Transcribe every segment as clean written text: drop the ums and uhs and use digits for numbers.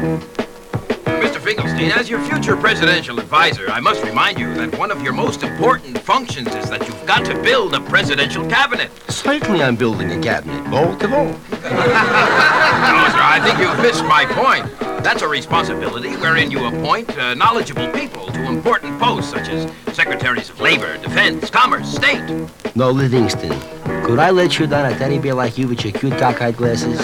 Mr. Finkelstein, as your future presidential advisor, I must remind you that one of your most important functions is that you've got to build a presidential cabinet. Certainly I'm building a cabinet, all to all. No, sir, I think you've missed my point. That's a responsibility wherein you appoint knowledgeable people to important posts such as secretaries of labor, defense, commerce, state. No, Livingston, could I let you down a teddy bear like you with your cute cockeyed glasses?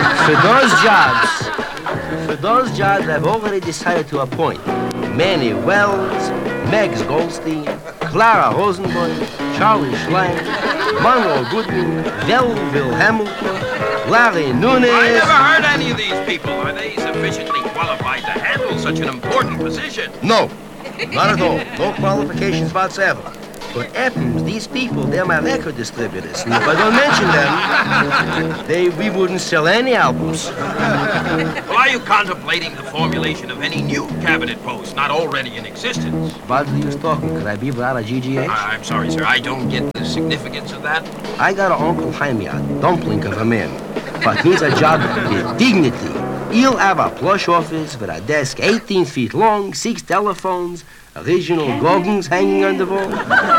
For those jobs, I've already decided to appoint Manny Wells, Megs Goldstein, Clara Rosenberg, Charlie Schlein, Monroe Goodman, Melville Hamilton, Larry Nunes. I never heard any of these people. Are they sufficiently qualified to handle such an important position? No, not at all. No qualifications whatsoever. But happens, these people, they're my record distributors. And if I don't mention them, we wouldn't sell any albums. Well, are you contemplating the formulation of any new cabinet posts not already in existence? What are you talking? Could I be without a GGH? I'm sorry, sir. I don't get the significance of that. I got an Uncle Jaime, a dumpling of a man. But needs a job with dignity. He'll have a plush office with a desk 18 feet long, 6 telephones, original goggins hanging on the wall.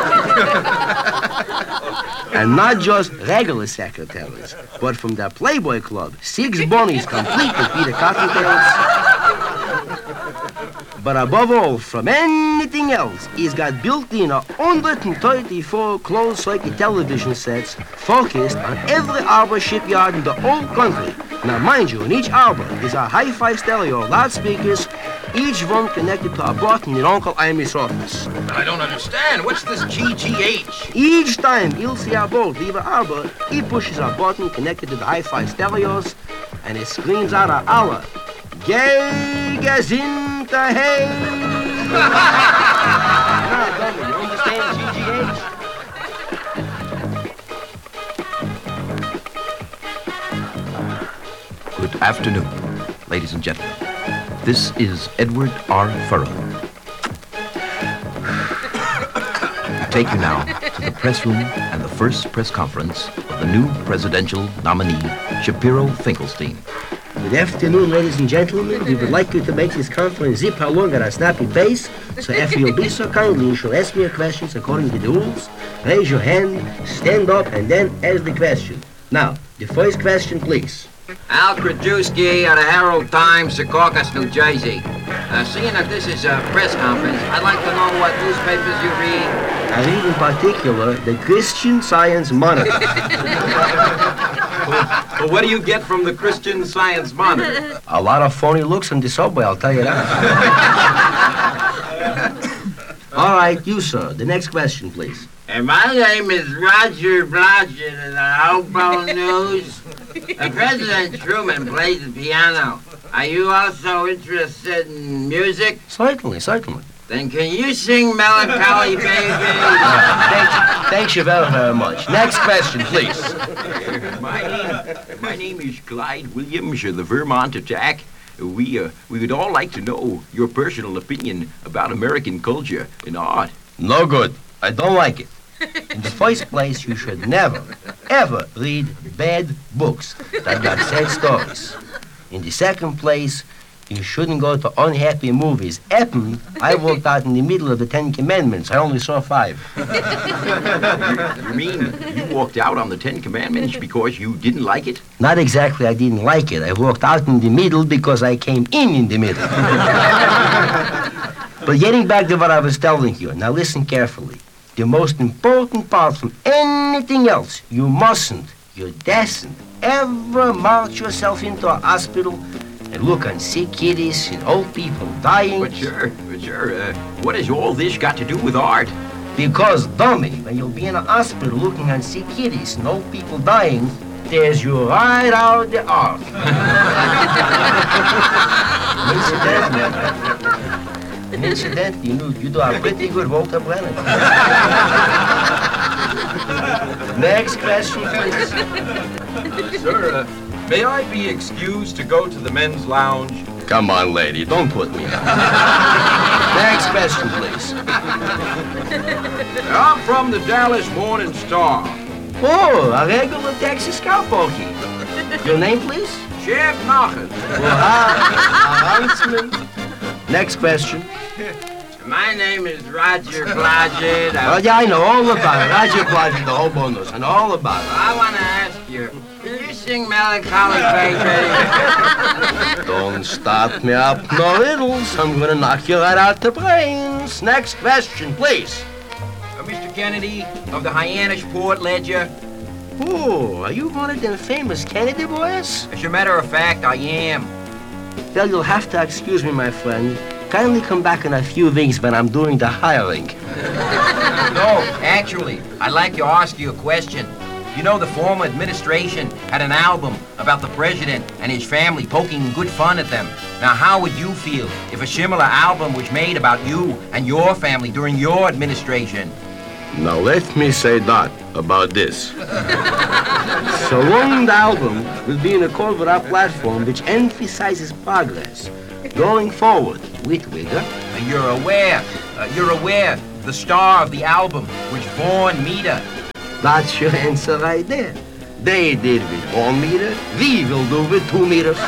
And not just regular secretaries, but from the Playboy Club, 6 bunnies complete with Peter Cottontails. But above all, from anything else, he's got built-in 134 closed-circuit television sets focused on every arbor shipyard in the whole country. Now, mind you, in each arbor is a hi-fi stereo loudspeakers, each one connected to a button in Uncle Amy's office. I don't understand. What's this GGH? Each time he'll see a boat leave an arbor, he pushes a button connected to the hi-fi stereos, and it screams out a hour. Gay Gazinta Hey! Now, dummy, you understand GGH? Good afternoon, ladies and gentlemen. This is Edward R. Furrow. We take you now to the press room and the first press conference of the new presidential nominee, Shapiro Finkelstein. Good afternoon, ladies and gentlemen. We would like you to make this conference zip along at a snappy pace. So if you'll be so kindly, you shall ask me your questions according to the rules. Raise your hand, stand up, and then ask the question. Now, the first question, please. Al Krajewski of the Herald Times, Secaucus, New Jersey. Seeing that this is a press conference, I'd like to know what newspapers you read. I read in particular the Christian Science Monitor. Well, what do you get from the Christian Science Monitor? A lot of phony looks on the subway, I'll tell you that. All right, you, sir. The next question, please. And my name is Roger Blodgett of the Hobo News. President Truman plays the piano. Are you also interested in music? Certainly, certainly. Then can you sing Melancholy Baby? Thanks you very, very much. Next question, please. My name is Clyde Williams of the Vermont Attack. We would all like to know your personal opinion about American culture and art. No good. I don't like it. In the first place, you should never, ever read bad books that got sad stories. In the second place, you shouldn't go to unhappy movies. I walked out in the middle of the 10 Commandments. I only saw 5. You mean you walked out on the 10 Commandments because you didn't like it? Not exactly I didn't like it. I walked out in the middle because I came in the middle. But getting back to what I was telling you, now listen carefully. The most important part from anything else, you mustn't, you dasn't ever march yourself into a hospital and look on sick kiddies and old people dying. But sure, what has all this got to do with art? Because, dummy, when you'll be in a hospital looking on sick kiddies and old people dying, there's you right out the art. Incidentally, you do a pretty good Walter Brennan. Next question, please. Sir, may I be excused to go to the men's lounge? Come on, lady, don't put me out. Next question, please. I'm from the Dallas Morning Star. Oh, a regular Texas cowpokey. Your name, please? Chef Nachet. Well, gentlemen. Next question. My name is Roger Blodgett. Oh, yeah, I know all about it. Roger Blodgett, the whole bonus, and all about it. I want to ask you, can you sing Melancholy Baby? Don't start me up no riddles. I'm gonna knock you right out the brains. Next question, please. Mr. Kennedy of the Hyannisport Ledger. Oh, are you one of them famous Kennedy boys? As a matter of fact, I am. Well, you'll have to excuse me, my friend. Kindly come back in a few weeks when I'm doing the hiring. No, actually, I'd like to ask you a question. You know, the former administration had an album about the president and his family poking good fun at them. Now, how would you feel if a similar album was made about you and your family during your administration? Now, let me say that about this. So long the album will be in accord with our platform, which emphasizes progress. Going forward with Wigger. You're aware, the star of the album was Vaughn Meader. That's your answer right there. They did with 1 meter, we will do with 2 meters.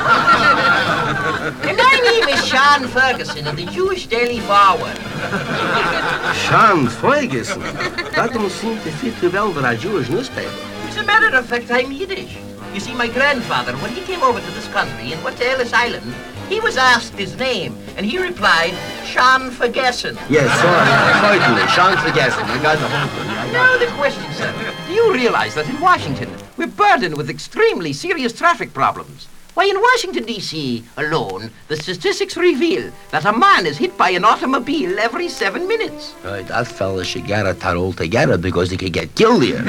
And my name is Sean Ferguson of the Jewish Daily Forward. Sean Ferguson? That don't seem to fit too well with our Jewish newspaper. As a matter of fact, I'm Yiddish. You see, my grandfather, when he came over to this country and went to Ellis Island, he was asked his name, and he replied, Sean Ferguson. Yes, certainly. Sean Ferguson. I got the whole thing. Now the question, sir. Do you realize that in Washington, we're burdened with extremely serious traffic problems? Why, in Washington, D.C. alone, the statistics reveal that a man is hit by an automobile every 7 minutes. That fella should get it all together because he could get killed here.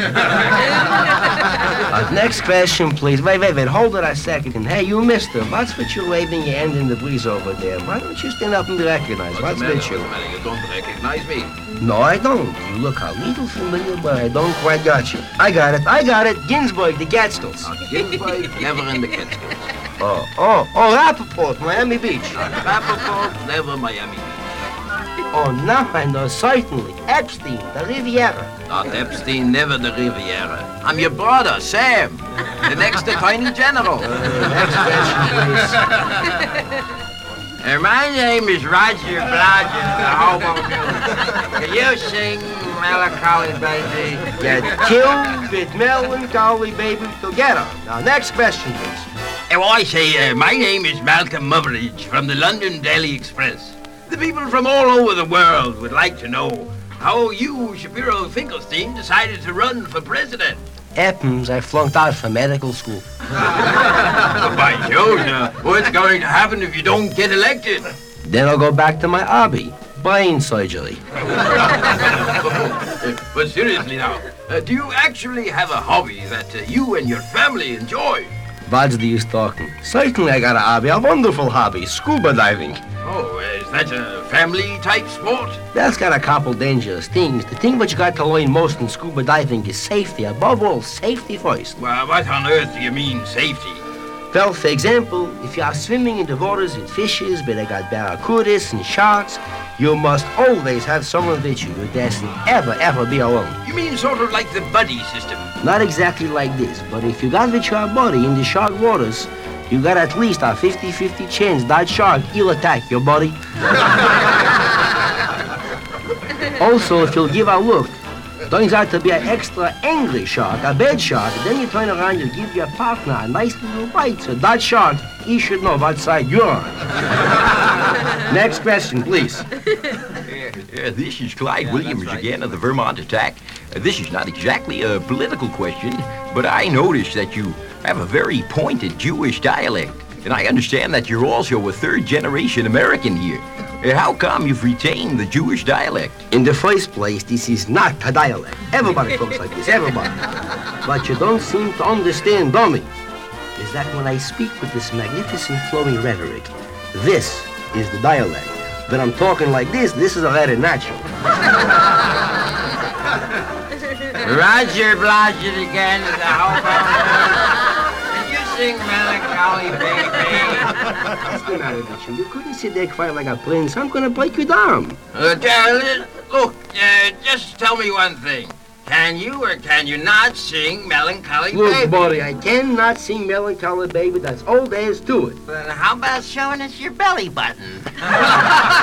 Next question, please. Wait, hold it a second. Hey, you mister, what's with you waving your hand in the breeze over there? Why don't you stand up and be recognized? What's with you? What's the matter? You don't recognize me? No, I don't. You look a little familiar, but I don't quite got you. I got it. Ginsburg, the Catskills. Ginsburg, never in the Catskills. Oh, Rappaport, Miami Beach. Rappaport, never Miami Beach. Oh, now I know, certainly. Epstein, the Riviera. Not Epstein, never the Riviera. I'm your brother, Sam, the next Attorney General. Next question, please. My name is Roger Blodgett of the Hobo News. Can you sing Melancholy Baby? Get killed with Melancholy Baby together. Now, next question, please. Oh, I say, my name is Malcolm Muggeridge from the London Daily Express. The people from all over the world would like to know how you, Shapiro Finkelstein, decided to run for president. Happens I flunked out from medical school. By Jove, what's going to happen if you don't get elected? Then I'll go back to my hobby, brain surgery. But seriously now, do you actually have a hobby that you and your family enjoy? What's the use talking? Certainly I got a hobby, a wonderful hobby, scuba diving. Oh, is that a family-type sport? That's got a couple dangerous things. The thing what you got to learn most in scuba diving is safety. Above all, safety first. Well, what on earth do you mean, safety? Well, for example, if you are swimming in the waters with fishes where they got barracudas and sharks, you must always have someone with you. You dasn't ever be alone. You mean sort of like the buddy system? Not exactly like this, but if you got with your buddy in the shark waters, you got at least a 50-50 chance that shark will attack your buddy. Also, if you'll give a look, turns out to be an extra angry shark, a bad shark, then you turn around, you give your partner a nice little bite, so that shark, he should know what side you're on. Next question, please. This is Clyde Williams again of the Vermont Attack. This is not exactly a political question, but I noticed that you have a very pointed Jewish dialect, and I understand that you're also a third-generation American here. How come you've retained the Jewish dialect? In the first place, this is not a dialect. Everybody talks like this, everybody. What you don't seem to understand, dummy, is that when I speak with this magnificent flowing rhetoric, this is the dialect. When I'm talking like this is a very natural. Roger Blodgett again of the Hobo News. Can you sing Melancholy Baby? What's the matter with you? You couldn't sit there quiet like a prince. I'm gonna break you down. Look, just tell me one thing. Can you or can you not sing Melancholy Look, Baby? buddy, I cannot sing Melancholy Baby. That's all there is to it. Then how about showing us your belly button?